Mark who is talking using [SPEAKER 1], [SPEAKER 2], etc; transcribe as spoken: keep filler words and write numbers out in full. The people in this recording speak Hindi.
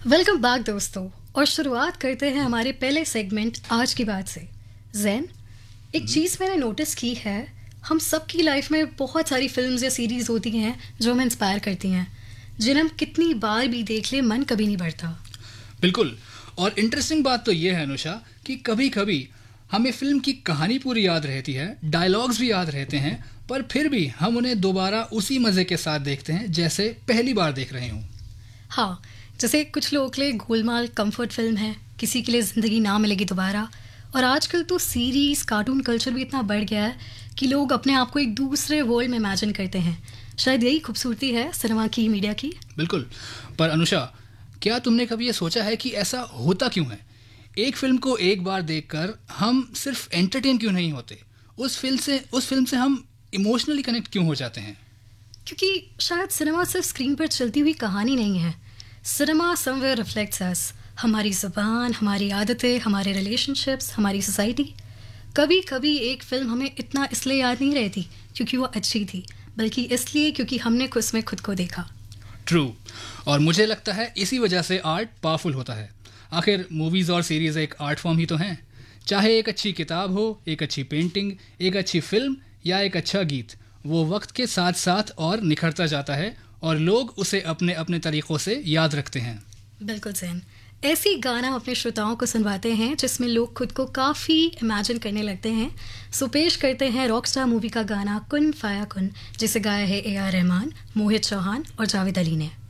[SPEAKER 1] वेलकम बैक दोस्तों। और शुरुआत करते हैं हमारे पहले सेगमेंट आज की बात से। जैन, एक चीज़ मैंने नोटिस की है, हम सबकी लाइफ में बहुत सारी फिल्म्स या सीरीज़ होती हैं जो हमें इंस्पायर करती हैं, जिन्हें हम कितनी बार भी देख ले मन कभी नहीं भरता।
[SPEAKER 2] बिल्कुल। और इंटरेस्टिंग बात तो ये है अनुषा कि कभी कभी हमें फिल्म की कहानी पूरी याद रहती है, डायलॉग्स भी याद रहते हैं, पर फिर भी हम उन्हें दोबारा उसी मज़े के साथ देखते हैं जैसे पहली बार देख रहे हों।
[SPEAKER 1] हाँ, जैसे कुछ लोगों के लिए गोलमाल कंफर्ट फिल्म है, किसी के लिए ज़िंदगी ना मिलेगी दोबारा। और आजकल तो सीरीज़ कार्टून कल्चर भी इतना बढ़ गया है कि लोग अपने आप को एक दूसरे वर्ल्ड में इमेजिन करते हैं। शायद यही खूबसूरती है सिनेमा की, मीडिया की।
[SPEAKER 2] बिल्कुल। पर अनुषा, क्या तुमने कभी ये सोचा है कि ऐसा होता क्यों है? एक फिल्म को एक बार देखकर हम सिर्फ एंटरटेन क्यों नहीं होते? उस फिल्म से उस फिल्म से हम इमोशनली कनेक्ट क्यों हो जाते हैं?
[SPEAKER 1] क्योंकि शायद सिनेमा सिर्फ स्क्रीन पर चलती हुई कहानी नहीं है। सिनेमा समवेयर रिफ्लेक्ट्स अस, हमारी ज़ुबान, हमारी आदतें, हमारे रिलेशनशिप्स, हमारी सोसाइटी। कभी कभी एक फिल्म हमें इतना इसलिए याद नहीं रहती क्योंकि वो अच्छी थी, बल्कि इसलिए क्योंकि हमने उसमें खुद को देखा।
[SPEAKER 2] ट्रू। और मुझे लगता है इसी वजह से आर्ट पावरफुल होता है। आखिर मूवीज़ और सीरीज़ एक आर्ट फॉर्म ही तो हैं। चाहे एक अच्छी किताब हो, एक अच्छी पेंटिंग, एक अच्छी फिल्म या एक अच्छा गीत, वो वक्त के साथ साथ और निखरता जाता है और लोग उसे अपने अपने तरीक़ों से याद रखते हैं।
[SPEAKER 1] बिल्कुल सैन, ऐसी गाना हम अपने श्रोताओं को सुनवाते हैं जिसमें लोग खुद को काफ़ी इमेजिन करने लगते हैं। सो पेश करते हैं रॉकस्टार मूवी का गाना कुन फाया कुन, जिसे गाया है ए आर रहमान, मोहित चौहान और जावेद अली ने।